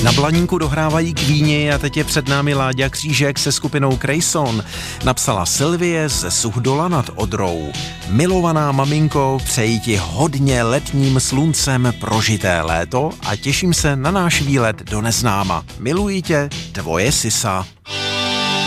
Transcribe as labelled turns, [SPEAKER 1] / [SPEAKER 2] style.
[SPEAKER 1] Na Blaníku dohrávají Queeni a teď je před námi Láďa Křížek se skupinou Krejson. Napsala Sylvie ze Suchdola nad Odrou. Milovaná maminko, přeji ti hodně letním sluncem prožité léto a těším se na náš výlet do neznáma. Miluji tě, tvoje Sisa.